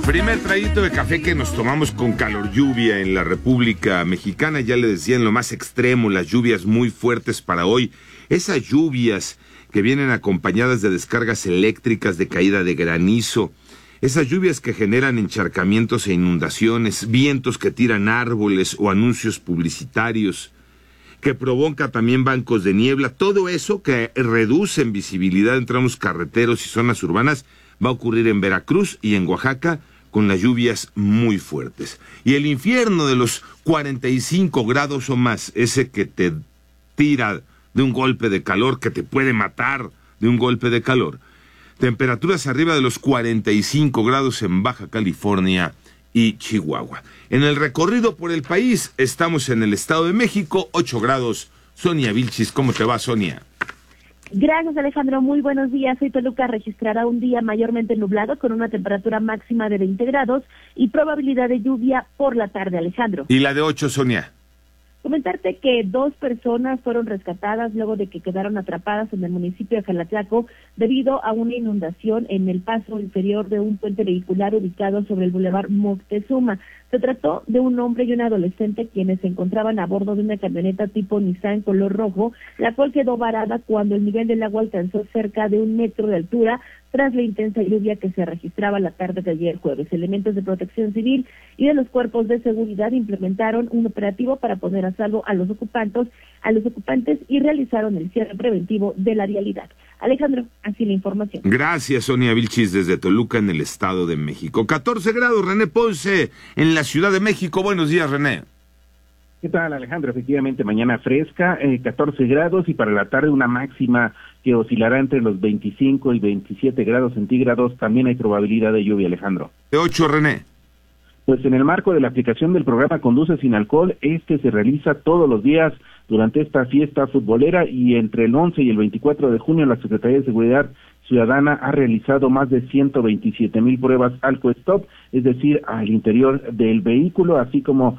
Primer traguito de café que nos tomamos con calor lluvia en la República Mexicana. Ya le decían lo más extremo, las lluvias muy fuertes para hoy. Esas lluvias que vienen acompañadas de descargas eléctricas, de caída de granizo. Esas lluvias que generan encharcamientos e inundaciones, vientos que tiran árboles o anuncios publicitarios, que provoca también bancos de niebla. Todo eso que reduce en visibilidad en tramos carreteros y zonas urbanas va a ocurrir en Veracruz y en Oaxaca, con las lluvias muy fuertes. Y el infierno de los 45 grados o más, ese que te tira de un golpe de calor, que te puede matar de un golpe de calor. Temperaturas arriba de los 45 grados en Baja California y Chihuahua. En el recorrido por el país, estamos en el Estado de México, 8 grados. Sonia Vilchis, ¿cómo te va, Sonia? Gracias, Alejandro. Muy buenos días. Hoy Toluca registrará un día mayormente nublado con una temperatura máxima de 20 grados y probabilidad de lluvia por la tarde, Alejandro. ¿Y la de 8, Sonia? Comentarte que 2 personas fueron rescatadas luego de que quedaron atrapadas en el municipio de Jalatlaco debido a una inundación en el paso inferior de un puente vehicular ubicado sobre el bulevar Moctezuma. Se trató de un hombre y un adolescente quienes se encontraban a bordo de una camioneta tipo Nissan color rojo, la cual quedó varada cuando el nivel del agua alcanzó cerca de 1 metro de altura tras la intensa lluvia que se registraba la tarde de ayer jueves. Elementos de protección civil y de los cuerpos de seguridad implementaron un operativo para poner a salvo a los ocupantes y realizaron el cierre preventivo de la vialidad. Alejandro, así la información. Gracias, Sonia Vilchis, desde Toluca, en el Estado de México. 14 grados, René Ponce, en la Ciudad de México. Buenos días, René. ¿Qué tal, Alejandro? Efectivamente, mañana fresca, 14 grados, y para la tarde una máxima que oscilará entre los 25 y 27 grados centígrados. También hay probabilidad de lluvia, Alejandro. De 8, René. Pues en el marco de la aplicación del programa Conduce Sin Alcohol, se realiza todos los días durante esta fiesta futbolera, y entre el 11 y el 24 de junio la Secretaría de Seguridad Ciudadana ha realizado más de 127,000 pruebas alcohol-stop, es decir, al interior del vehículo, así como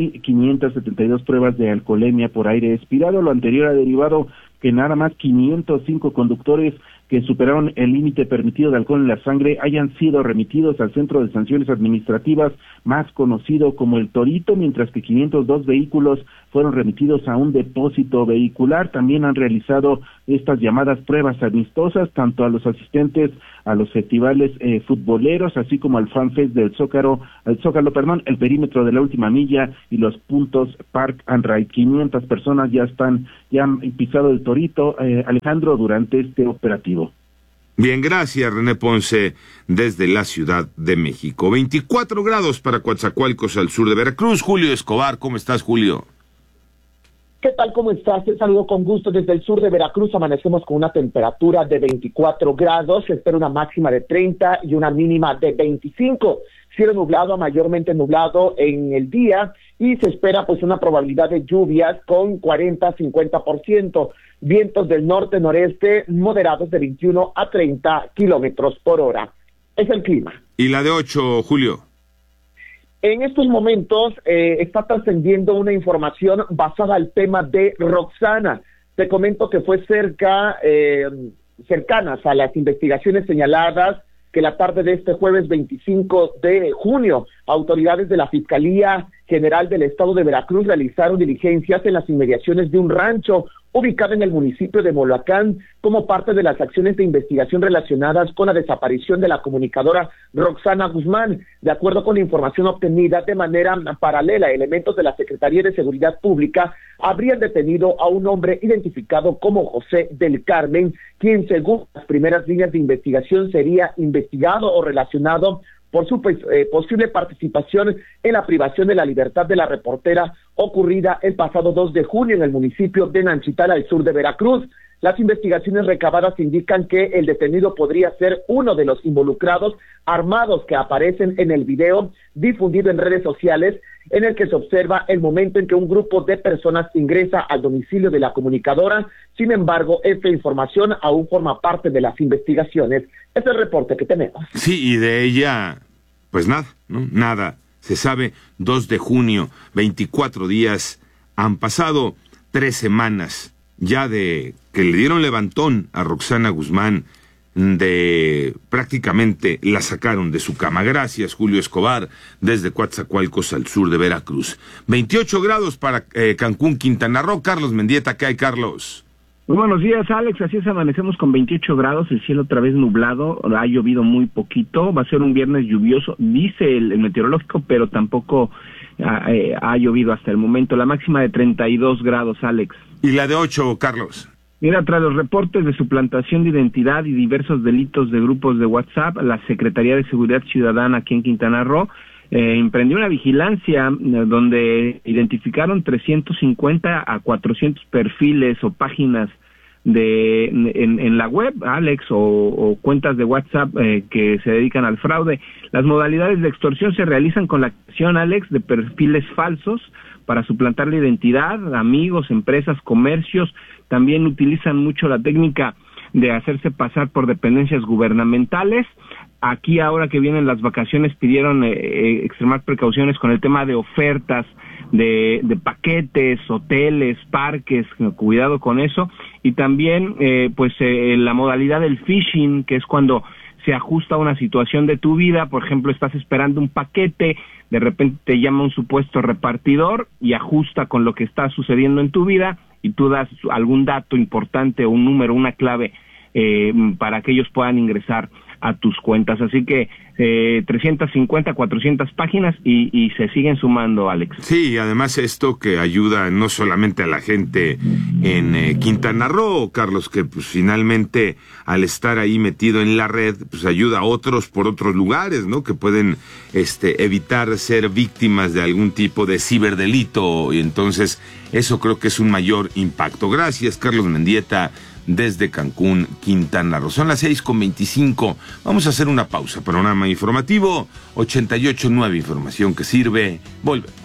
1,572 pruebas de alcoholemia por aire expirado. Lo anterior ha derivado que nada más 505 conductores que superaron el límite permitido de alcohol en la sangre hayan sido remitidos al Centro de Sanciones Administrativas, más conocido como el Torito, mientras que 502 vehículos fueron remitidos a un depósito vehicular. También han realizado estas llamadas pruebas amistosas tanto a los asistentes a los festivales futboleros, así como al FanFest del Zócalo, el perímetro de la última milla y los puntos Park and Ride. 500 personas ya han pisado el Torito, Alejandro, durante este operativo. Bien, gracias, René Ponce, desde la Ciudad de México. 24 grados para Coatzacoalcos, al sur de Veracruz. Julio Escobar, ¿cómo estás, Julio? ¿Qué tal? ¿Cómo estás? Te saludo con gusto desde el sur de Veracruz. Amanecemos con una temperatura de 24 grados. Se espera una máxima de 30 y una mínima de 25. Cielo nublado a mayormente nublado en el día, y se espera pues una probabilidad de lluvias con 40-50%. Vientos del norte-noreste moderados de 21 a 30 kilómetros por hora. Es el clima. ¿Y la de 8, Julio? En estos momentos está trascendiendo una información basada al tema de Roxana. Te comento que fue cercanas a las investigaciones señaladas que la tarde de este jueves 25 de junio, autoridades de la Fiscalía General del Estado de Veracruz realizaron diligencias en las inmediaciones de un rancho ubicado en el municipio de Moloacán, como parte de las acciones de investigación relacionadas con la desaparición de la comunicadora Roxana Guzmán. De acuerdo con la información obtenida de manera paralela, elementos de la Secretaría de Seguridad Pública habrían detenido a un hombre identificado como José del Carmen, quien según las primeras líneas de investigación sería investigado o relacionado por su posible participación en la privación de la libertad de la reportera ocurrida el pasado 2 de junio en el municipio de Nanchital, al sur de Veracruz. Las investigaciones recabadas indican que el detenido podría ser uno de los involucrados armados que aparecen en el video difundido en redes sociales, en el que se observa el momento en que un grupo de personas ingresa al domicilio de la comunicadora. Sin embargo, esta información aún forma parte de las investigaciones. Es el reporte que tenemos. Sí, y de ella, pues nada, ¿no? Nada. Se sabe, 2 de junio, 24 días, han pasado 3 semanas ya de que le dieron levantón a Roxana Guzmán, prácticamente la sacaron de su cama. Gracias, Julio Escobar, desde Coatzacoalcos, al sur de Veracruz. 28 grados para Cancún, Quintana Roo. Carlos Mendieta, ¿qué hay, Carlos? Muy buenos días, Alex. Así es, amanecemos con 28 grados, el cielo otra vez nublado, ha llovido muy poquito, va a ser un viernes lluvioso, dice el meteorológico, pero tampoco ha llovido hasta el momento. La máxima de 32 grados, Alex. ¿Y la de 8, Carlos? Mira, tras los reportes de suplantación de identidad y diversos delitos de grupos de WhatsApp, la Secretaría de Seguridad Ciudadana aquí en Quintana Roo emprendió una vigilancia donde identificaron 350 a 400 perfiles o páginas en la web, Alex, o cuentas de WhatsApp que se dedican al fraude. Las modalidades de extorsión se realizan con la acción, Alex, de perfiles falsos para suplantar la identidad, amigos, empresas, comercios. También utilizan mucho la técnica de hacerse pasar por dependencias gubernamentales. Aquí, ahora que vienen las vacaciones, pidieron extremar precauciones con el tema de ofertas de paquetes, hoteles, parques, cuidado con eso. Y también la modalidad del phishing, que es cuando se ajusta a una situación de tu vida. Por ejemplo, estás esperando un paquete, de repente te llama un supuesto repartidor y ajusta con lo que está sucediendo en tu vida, y tú das algún dato importante o un número, una clave, para que ellos puedan ingresar a tus cuentas. Así que 350, 400 páginas y se siguen sumando, Alex. Sí, además esto que ayuda no solamente a la gente en Quintana Roo, Carlos, que pues finalmente al estar ahí metido en la red, pues ayuda a otros por otros lugares, ¿no? Que pueden evitar ser víctimas de algún tipo de ciberdelito, y entonces eso creo que es un mayor impacto. Gracias, Carlos Mendieta, desde Cancún, Quintana Roo. Son las 6:25. Vamos a hacer una pausa. Panorama informativo 88.9, información que sirve. Volvemos.